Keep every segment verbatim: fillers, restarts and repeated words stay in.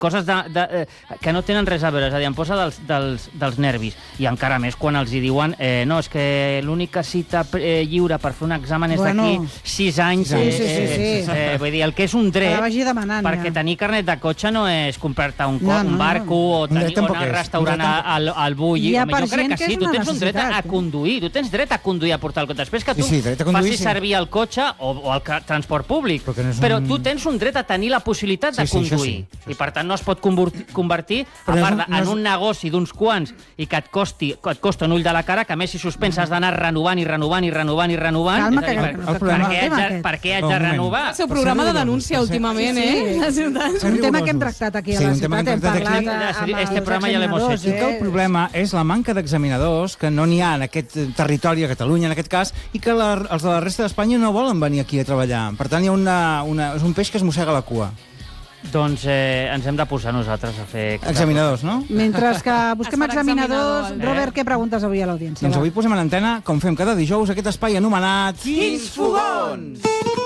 coses de, de, eh, que no tenen res a veure, és a dir, em posa dels, dels, dels nervis. I encara més quan els hi diuen eh, no, és que l'única cita eh, lliure per fer un examen és Bueno. d'aquí sis anys. Sí, sí, sí, eh, sí. Eh, eh, vull dir, el que és un dret, Que la vagi demanant, perquè ja. tenir carnet de cotxe no és comprar-te un, No, no, no, un barco no. o Un dret tenir o tampoc anar al és. restaurant Un dret al, al Bulli. Hi ha Home, per jo crec gent que que sí, és tu una tens un dret a, a necessitat. conduir, tu tens dret a conduir, a portar el cotxe. Després que tu Sí, sí, dret a conduir, facis sí. servir el cotxe o, o el ca- transport públic. Però que no és Però un- tu tens un dret a tenir la possibilitat de Sí, sí, això conduir. sí, això I per tant no es pot convertir, convertir Però a no és part un- de, no en és- un negoci d'uns quants i que et costi que et costa un ull de la cara, que a més si suspens has d'anar renovant i renovant i renovant i renovant. Calma, És a dir, que- per, que- per, el problema- què haig de, aquest. per què haig Un de moment. renovar? El seu programa de denúncia Per ser- últimament, Sí, sí. eh? La ciutat. És un tema que hem tractat aquí a Sí, la un tema ciutat, que hem hem tractat aquí. parlat amb Este els programa ja l'hem examinadors, I que el eh? problema és la manca d'examinadors, que no n'hi ha en aquest territori, a Catalunya en aquest cas, i que la, els de la resta d'Espanya no volen venir aquí a treballar. Per tant, hi ha una, una, és un peix que es mossega la cua. Doncs eh, ens hem de posar nosaltres a fer... Examinadors, no? Mentre que busquem Es farà examinadors, examinador, Robert, què preguntes avui a l'audiència? Doncs va? avui posem en antena, com fem cada dijous, aquest espai anomenat... Quins fogons!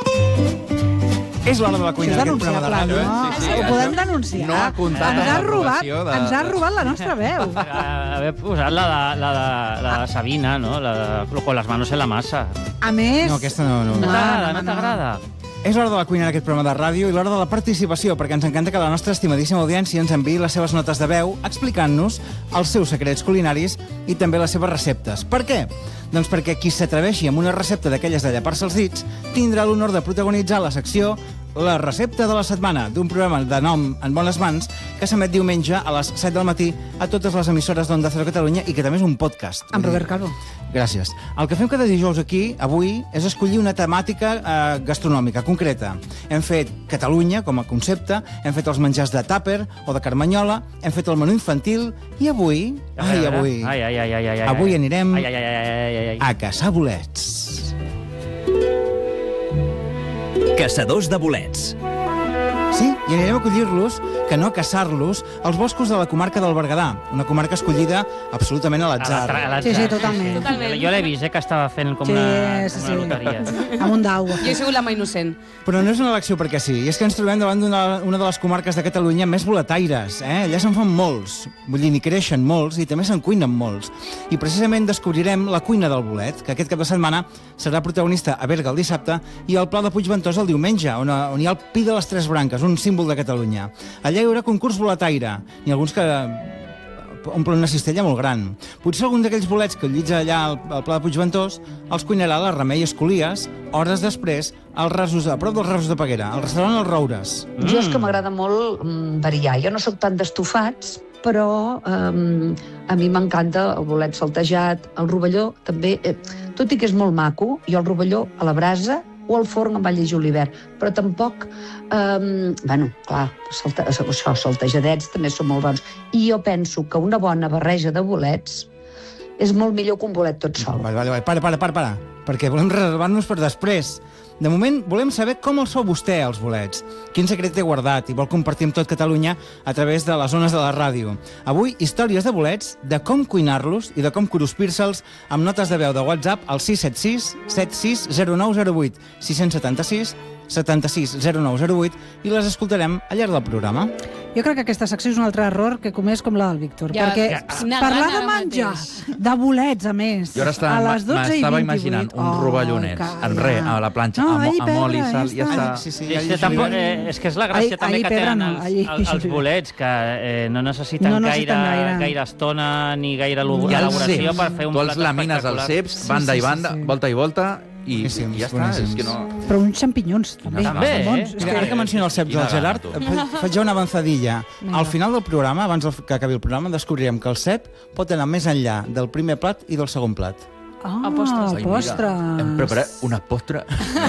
És l'hora de la Això cuina és d'aquest programa de denunciable, ràdio. no? Sí, sí, Ho això podem denunciar. no ha comptat ens amb ha la robat, aprovació de- ens ha robat la nostra veu. Haver posat la de, la de, la de Sabina, no? La de, con las manos en la masa. A més... No, aquesta no, no. No no. t'agrada, no, no no. t'agrada? És l'hora de la cuina d'aquest programa de ràdio i l'hora de la participació, perquè ens encanta que la nostra estimadíssima audiència ens enviï les seves notes de veu explicant-nos els seus secrets culinaris i també les seves receptes. Per què? Doncs perquè qui s'atreveixi amb una recepta d'aquelles de llapar-se els dits tindrà l'honor de protagonitzar la secció La recepta de la setmana, d'un programa de nom En bones mans, que s'emet diumenge a les set del matí a totes les emissores d'Onda Cero Catalunya i que també és un podcast. Amb Robert Calvo. Gràcies. El que fem cada dijous aquí, avui, és escollir una temàtica eh, gastronòmica concreta. Hem fet Catalunya com a concepte, hem fet els menjars de tàper o de carmanyola, hem fet el menú infantil i avui... A Ai, veure. avui... Ai, ai, ai, ai, ai, ai. Avui anirem Ai, ai, ai, ai, ai, ai, ai. a caçar bolets. Caçadors de bolets. Sí, i anirem a collir-los, que no a caçar-los, als boscos de la comarca del Berguedà, una comarca escollida absolutament a A l'atzar. l'atzar, a l'atzar. Sí, sí, totalment. Totalment. Jo l'he vist, eh, que estava fent com Sí, una, sí, com una sí. loteria. Amb un dau. Jo he sigut la mà innocent. Però no és una elecció perquè sí, i és que ens trobem davant d'una una de les comarques de Catalunya més boletaires. Eh? Allà se'n fan molts, vull dir, n'hi creixen molts i també se'n cuinen molts. I precisament descobrirem la cuina del bolet, que aquest cap de setmana serà protagonista a Berga el dissabte i al Pla de Puigventós el diumenge, on, on hi ha el Pi de les Tres Branques, un símbol de Catalunya. Allà hi haurà concurs boletaire, i alguns que omplen una cistella molt gran. Potser algun d'aquells bolets que llitja allà al, al Pla de Puigventós els cuinarà la Remei Escolies, hores després, als rasos, a prop dels rasos de Peguera, al restaurant Els Roures. Mm. Jo és que m'agrada molt mm, variar. Jo no sóc tant d'estofats, però um, a mi m'encanta el bolet saltejat, el rovelló també, eh, tot i que és molt maco, jo el rovelló a la brasa o al forn amb all i julivert, però tampoc, um, bueno, clar, salta, això, saltejadets també són molt bons. I jo penso que una bona barreja de bolets és molt millor que un bolet tot sol. Vale, vale, vale. Para, para, para, para, perquè volem reservar-nos per després. De moment, volem saber com els fa vostè, els bolets. Quin secret té guardat i vol compartir amb tot Catalunya a través de les zones de la ràdio. Avui, històries de bolets, de com cuinar-los i de com cruspir-se'ls amb notes de veu de WhatsApp al sis set sis set sis zero nou zero vuit, sis set sis setanta sis zero nou zero vuit i les escoltarem al llarg del programa. Jo crec que aquesta secció és un altre error que comés com la del Víctor, Ja, perquè ja, negant parlar de ara menjar, mateix. de bolets, a més, Jo ara estava, a les dotze i m'estava vint i vuit... imaginant un Oh, rovellonet, calla. en res, a la planxa, No, amb, allí amb oli i pedra, sal, ja ja està. està. Sí, sí, Sí, ja sí, hi tampoc, arribarem. eh, és que és la gràcia Ahí- també ahí que pedra tenen no, els, allí- els, els bolets, que eh, no necessiten, No gaire, necessiten gaire. gaire estona ni gaire I els elaboració ceps, per fer un tu plat els lamines als espectacular. ceps, banda Sí, i sí, banda, sí, sí. volta i volta, i, Boníssims, i ja està, boníssims. és que no... Però uns xampinyons, també. També, eh? Bons. És Mira, ara que... que menciona el cep del Quina Gerard, gana, tu. fa- faig ja una avançadilla. Vinga. Al final del programa, abans del- que acabi el programa, descobrirem que el cep pot anar més enllà del primer plat i del segon plat. Ah, A postres. Ai, postres. mira, hem preparat una postre.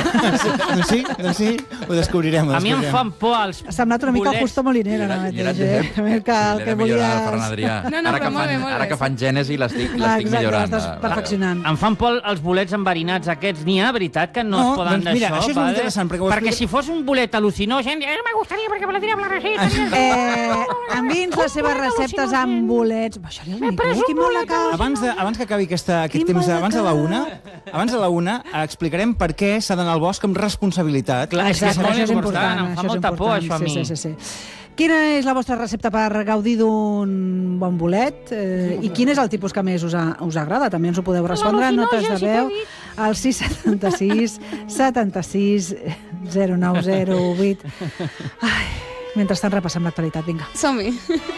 doncs sí, doncs sí, ho descobrirem. Ho A mi em descobrirem. fan por els Ha semblat una mica bolets. Justo Molinera, ara I era- mateix, eh? Que, el que L'he millorat, el Ferran volies... Adrià. No, no, ara, però que molt bé, fan, molt ara bé. que fan gènesi l'estic Ah, l'estic exacte, millorant. l'estàs eh, perfeccionant. Em fan por els bolets enverinats aquests. N'hi ha, veritat, que no, No, es poden doncs mira, d'això? això és molt interessant, perquè ho perquè explica- si fos un bolet al·lucinogen, eh, me gustaría perquè me la tirem la receta. Eh, enviï'ns les seves receptes amb bolets. Baixaré el micro, quin molt la cara. Abans, de, abans que acabi aquesta, aquest Quin temps, mal de abans de la cap. una, abans de la una, eh, explicarem per què s'ha d'anar al bosc amb responsabilitat. Clar, és que és Exacte, molt això és important, important. em fa això és molta por, important. això, a mi. Sí, sí, sí, sí. Quina és la vostra recepta per gaudir d'un bon bolet? Eh, I quin és el tipus que més us, a, us agrada? També ens ho podeu respondre en notes de veu al sis setanta sis setanta-sis zero nou zero vuit. Ai, mentrestant repassem l'actualitat, vinga. Som-hi.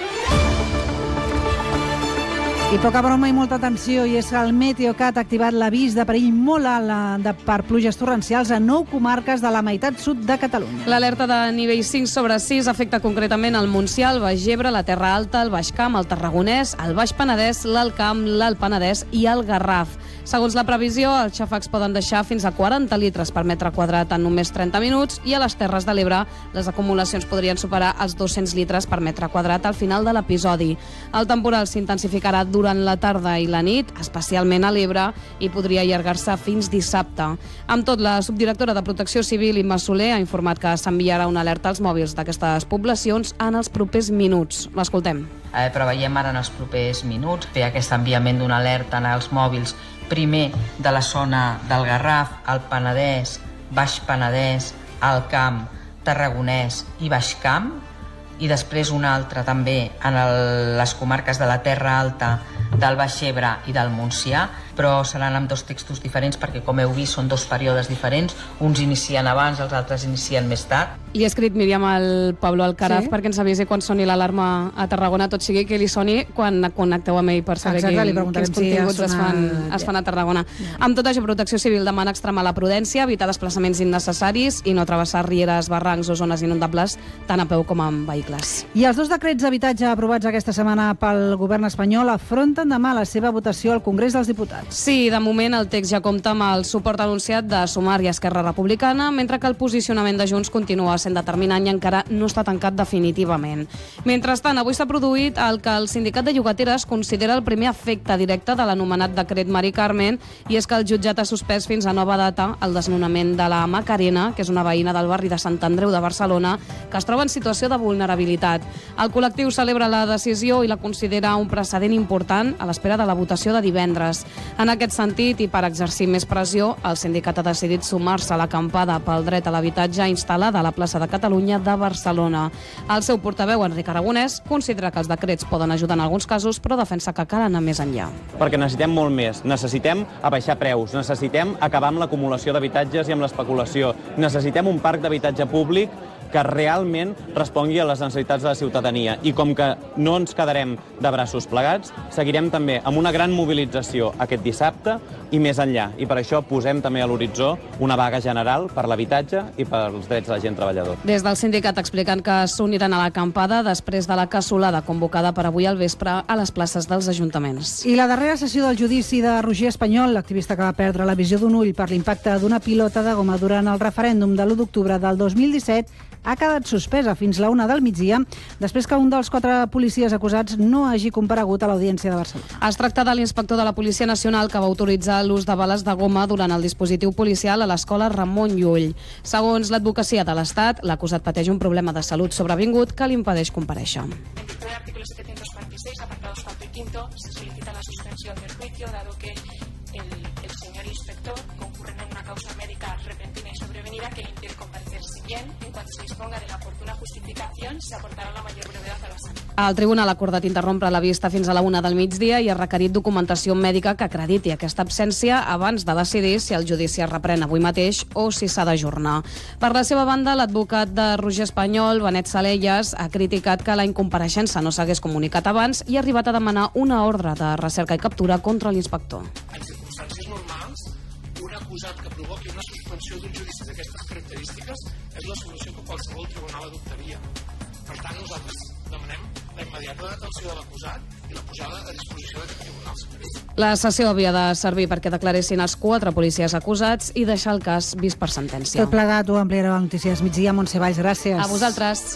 I poca broma i molta atenció, i és que el Meteocat ha activat l'avís de perill molt alt de, per pluges torrencials a nou comarques de la meitat sud de Catalunya. L'alerta de nivell cinc sobre sis afecta concretament el Montsià, el Baix Ebre, la Terra Alta, el Baix Camp, el Tarragonès, el Baix Penedès, l'Alt Camp, l'Alt Penedès i el Garraf. Segons la previsió, els xàfecs poden deixar fins a quaranta litres per metre quadrat en només trenta minuts i a les Terres de l'Ebre les acumulacions podrien superar els dos-cents litres per metre quadrat al final de l'episodi. El temporal s'intensificarà durant la tarda i la nit, especialment a l'Ebre, i podria allargar-se fins dissabte. Amb tot, la subdirectora de Protecció Civil, Imma Soler, ha informat que s'enviarà una alerta als mòbils d'aquestes poblacions en els propers minuts. L'escoltem. Eh, preveiem ara en els propers minuts fer aquest enviament d'una alerta als mòbils, primer de la zona del Garraf, el Penedès, Baix Penedès, Alt Camp, Tarragonès i Baix Camp, i després una altra també en el, les comarques de la Terra Alta, del Baix Ebre i del Montsià, però seran amb dos textos diferents perquè, com heu vist, són dos períodes diferents. Uns inicien abans, els altres inicien més tard. Li he escrit, Míriam, al Pablo Alcaraz, sí? perquè ens avisi quan soni l'alarma a Tarragona, tot sigui que li soni quan connecteu amb ell per saber Exacte, quin, quins continguts si es, fan, es fan a Tarragona. Ja. Amb tot això, Protecció Civil demana extremar la prudència, evitar desplaçaments innecessaris i no travessar rieres, barrancs o zones inundables tant a peu com amb vehicles. I els dos decrets d'habitatge aprovats aquesta setmana pel govern espanyol afronten demà la seva votació al Congrés dels Diputats. Sí, de moment el text ja compta amb el suport anunciat de Sumar i Esquerra Republicana, mentre que el posicionament de Junts continua sent determinant i encara no està tancat definitivament. Mentrestant, avui s'ha produït el que el Sindicat de Llogateres considera el primer efecte directe de l'anomenat decret Mari Carmen, i és que el jutjat ha suspès fins a nova data el desnonament de la Macarena, que és una veïna del barri de Sant Andreu de Barcelona, que es troba en situació de vulnerabilitat. El col·lectiu celebra la decisió i la considera un precedent important a l'espera de la votació de divendres. En aquest sentit, i per exercir més pressió, el sindicat ha decidit sumar-se a l'acampada pel dret a l'habitatge instal·lada a la plaça de Catalunya de Barcelona. El seu portaveu, Enric Aragonès, considera que els decrets poden ajudar en alguns casos, però defensa que cal anar més enllà. Perquè necessitem molt més. Necessitem abaixar preus, necessitem acabar amb l'acumulació d'habitatges i amb l'especulació. Necessitem un parc d'habitatge públic que realment respongui a les necessitats de la ciutadania. I com que no ens quedarem de braços plegats, seguirem també amb una gran mobilització aquest dissabte i més enllà. I per això posem també a l'horitzó una vaga general per l'habitatge i pels drets de la gent treballadora. Des del sindicat expliquen que s'uniran a l'acampada després de la cassolada convocada per avui al vespre a les places dels ajuntaments. I la darrera sessió del judici de Roger Espanyol, l'activista que va perdre la visió d'un ull per l'impacte d'una pilota de goma durant el referèndum de l'u d'octubre del dos mil disset, ha quedat suspesa fins la una del migdia, després que un dels quatre policies acusats no hagi comparegut a l'Audiència de Barcelona. Es tracta de l'inspector de la Policia Nacional que va autoritzar l'ús de bales de goma durant el dispositiu policial a l'escola Ramon Llull. Segons l'advocacia de l'Estat, l'acusat pateix un problema de salut sobrevingut que li impedeix comparèixer. En el artículo setecientos cuarenta y seis, apartados cuarto y quinto, se solicita la suspensión del juicio, dado que el, el señor inspector concurre en una causa médica repentina y sobrevenida que le impide comparecer. Si bien, en cuanto se disponga de la oportuna justificación, se aportará la mayor brevedad a la sanción. El tribunal ha acordat interrompre la vista fins a la una del migdia i ha requerit documentació mèdica que acrediti aquesta absència abans de decidir si el judici es reprèn avui mateix o si s'ha d'ajornar. Per la seva banda, l'advocat de Roger Espanyol, Benet Salellas, ha criticat que la incompareixença no s'hagués comunicat abans i ha arribat a demanar una ordre de recerca i captura contra l'inspector. En circumstàncies normals, un acusat que provoqui una suspensió d'un judici d'aquestes característiques és la solució que qualsevol tribunal adoptaria. Per tant, nosaltres demanem la immediata detenció de l'acusat i la posada a disposició d'aquest tribunal. La sessió havia de servir perquè declaressin els quatre policies acusats i deixar el cas vist per sentència. Tot plegat ho ampliarà a Notícies Migdia. Montse Valls, gràcies. A vosaltres.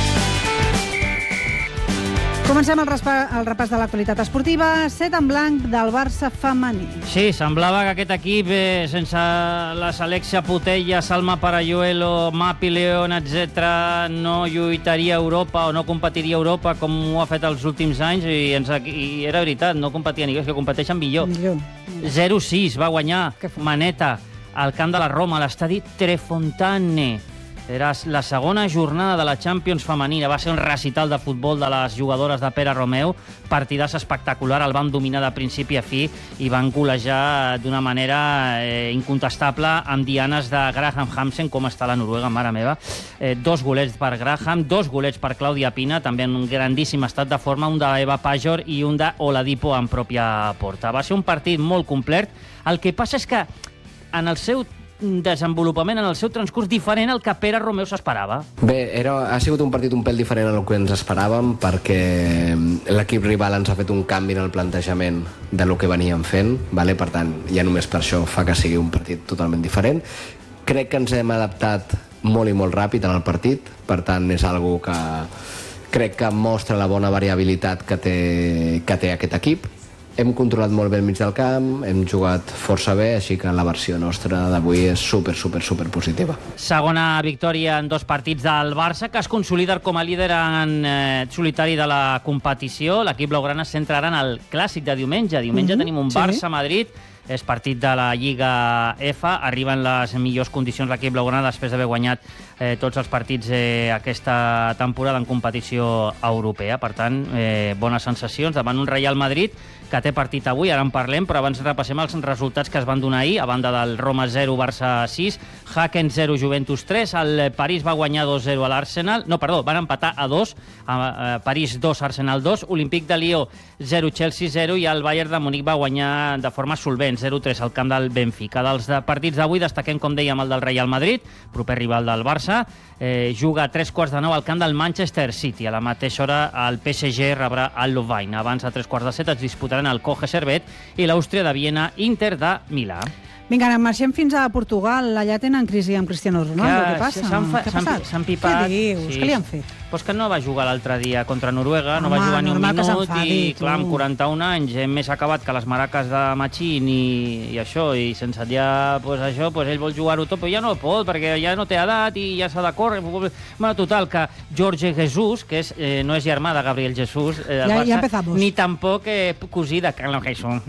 Comencem el, el repàs de l'actualitat esportiva. Set en blanc del Barça femení. Sí, semblava que aquest equip, eh, sense les Alexia Putella, Salma Parayuelo, Mapi León, etcètera, no lluitaria a Europa o no competiria a Europa com ho ha fet els últims anys, i, ens, i era veritat, no competia ningú, és que competeixen millor. millor. zero sis va guanyar Maneta al camp de la Roma, a l'estadi Trefontane. Era la segona jornada de la Champions femenina. Va ser un recital de futbol de les jugadores de Pere Romeu. Partidàs espectacular, el van dominar de principi a fi i van golejar d'una manera eh, incontestable amb dianes de Graham Hansen, com està la Noruega, mare meva. Eh, dos golets per Graham, dos golets per Clàudia Pina, també en un grandíssim estat de forma, un d'Eva Pajor i un d'Oladipo en pròpia porta. Va ser un partit molt complet. El que passa és que en el seu desenvolupament, en el seu transcurs diferent al que Pere Romeu s'esperava. Bé, era, ha sigut un partit un pèl diferent al que ens esperàvem perquè l'equip rival ens ha fet un canvi en el plantejament de lo que veníem fent, vale? Per tant, ja només per això fa que sigui un partit totalment diferent. Crec que ens hem adaptat molt i molt ràpid en el partit, per tant és algo que crec que mostra la bona variabilitat que té, que té aquest equip. Hem controlat molt bé el mig del camp, hem jugat força bé, així que la versió nostra d'avui és super, super, super positiva. Segona victòria en dos partits del Barça, que es consolida com a líder en eh, solitari de la competició. L'equip blaugrana es centrarà en el clàssic de diumenge. Diumenge mm-hmm, tenim un sí. Barça-Madrid, és partit de la Lliga F. Arriba en les millors condicions l'equip blaugrana després d'haver guanyat eh, tots els partits eh, aquesta temporada en competició europea. Per tant, eh, bones sensacions davant un Real Madrid que té partit avui, ara en parlem, però abans repassem els resultats que es van donar ahir, a banda del Roma zero, Barça sis, Haken zero, Juventus tres, el París va guanyar dos zero a l'Arsenal, no, perdó, van empatar a dos, a París dos, Arsenal dos, Olímpic de Lió zero, Chelsea zero, i el Bayern de Munic va guanyar de forma solvent, zero tres al camp del Benfica. Dels de partits d'avui destaquem, com dèiem, el del Real Madrid, proper rival del Barça, eh, juga a tres quarts de nou al camp del Manchester City. A la mateixa hora el P S G rebrà el Louvain. Abans, a tres quarts de set, es disputaran el Coge Servet i l'Àustria de Viena, Inter de Milà. Vinga, marxem fins a Portugal. Allà tenen crisi amb Cristiano Ronaldo. Que, Què passa? fa, Què ha passat? S'han pipat. Què dius? Sí. Què li han fet? Pues que no va jugar l'altre dia contra Noruega, Home, no va jugar ni un minut i, tu. clar, amb quaranta-un anys hem més acabat que les maraques de Machín i, i això, i sense ja, pues això, pues ell vol jugar-ho tot, però ja no pot, perquè ja no té edat i ja s'ha de córrer. Bueno, total, que Jorge Jesus, que és, eh, no és germà de Gabriel Jesús, eh, del ja, Barça, ja empezamos. ni tampoc eh, cosí de Carlos Jesús.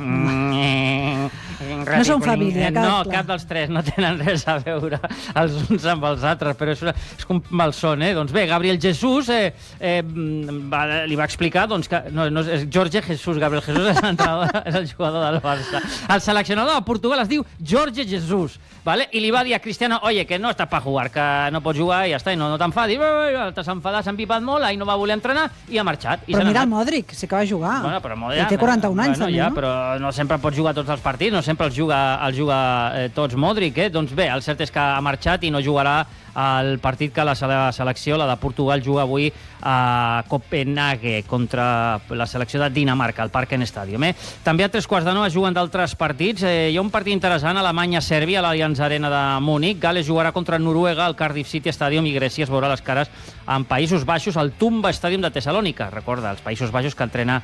Mm, no són família, No, clar. cap dels tres no tenen res a veure els uns amb els altres, però és, una, és com malson, eh? Doncs bé, Gabriel Jesús eh, eh, va, li va explicar doncs, que no, no, és Jorge Jesus, Gabriel Jesús és, és el jugador del Barça. El seleccionador de Portugal es diu Jorge Jesus, ¿vale? I li va dir a Cristiano, oye, que no està per jugar, que no pots jugar i ja està, i no, no t'enfadis. T'has enfadat, s'ha empipat molt, ahir no va voler entrenar i ha marxat. I però mira el Modric, sí que va jugar. Bueno, però Modric, I té quaranta-un anys, bueno, també, ja, no? Però no sempre pots jugar tots els partits, no sempre els juga, els juga eh, tots Modric, eh? Doncs bé, el cert és que ha marxat i no jugarà el partit que la selecció, la de Portugal, juga avui a Copenhague contra la selecció de Dinamarca, al Parken Stadium. Eh? També a tres quarts de nou es juguen d'altres partits. Eh, hi ha un partit interessant, Alemanya-Sèrbia, a l'Allianz Arena de Múnich. Gales jugarà contra Noruega, al Cardiff City Stadium, i Grècia es veurà les cares en Països Baixos, al Tumba Stadium de Tessalònica. Recorda, els Països Baixos que entrena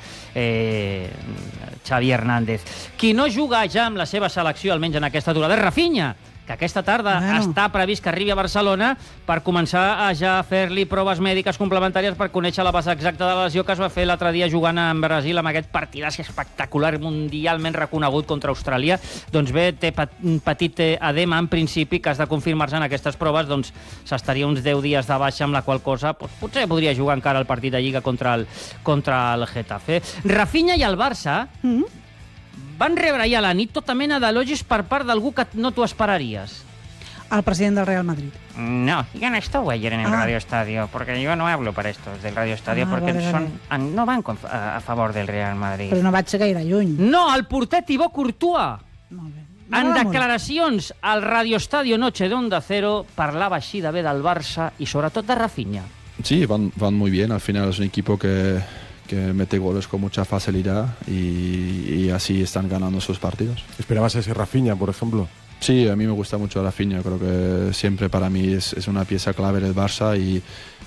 eh, Xavi Hernández. Qui no juga ja amb la seva selecció, almenys en aquesta aturada, és Rafinha, que aquesta tarda bueno. està previst que arribi a Barcelona per començar a ja fer-li proves mèdiques complementàries per conèixer la base exacta de la lesió que es va fer l'altre dia jugant en Brasil amb aquest partidàs espectacular, mundialment reconegut contra Austràlia. Doncs bé, té un petit edema en principi que has de confirmar-se en aquestes proves, doncs s'estaria uns deu dies de baixa, amb la qual cosa doncs, potser podria jugar encara el partit de Lliga contra el, contra el Getafe. Rafinha i el Barça mm-hmm. van rebre ahir a la nit tota mena d'elogis per part d'algú que no t'ho esperaries. El president del Real Madrid. No, yo no estuve ayer en el ah. Radio Estadio, porque yo no hablo para estos del Radio Estadio, ah, porque vale, son, vale. no van con, a, a favor del Real Madrid. Però no vaig ser gaire lluny. No, el porter Thibaut Courtois. Molt bé. En declaracions al Radio Estadio Noche de Onda Cero parlava així de bé del Barça y sobretot de Rafinha. Sí, van, van muy bien. Al final es un equipo que... que mete goles con mucha facilidad y, y así están ganando sus partidos. ¿Esperabas ese Rafinha, por ejemplo? Sí, a mí me gusta mucho Rafinha, creo que siempre para mí es, es una pieza clave del Barça y,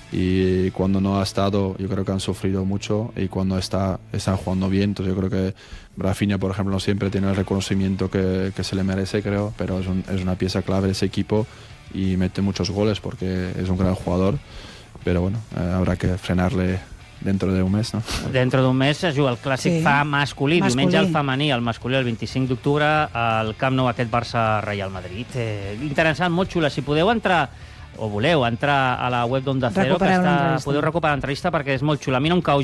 y cuando no ha estado yo creo que han sufrido mucho y cuando está están jugando bien, entonces yo creo que Rafinha, por ejemplo, no siempre tiene el reconocimiento que, que se le merece, creo, pero es, un, es una pieza clave de ese equipo y mete muchos goles porque es un gran jugador, pero bueno, eh, habrá que frenarle dentro d'un mes, no? Dentro d'un mes es juga el clàssic sí. fa masculí, masculí, diumenge el femení, el masculí el vint-i-cinc d'octubre al Camp Nou, aquest Barça-Real Madrid. Eh, interessant, molt xula. Si podeu entrar o voleu entrar a la web d'Onda Cero, que Recupereu està, l'entrevista. podeu recuperar l'entrevista perquè és molt xula. A mi no em cau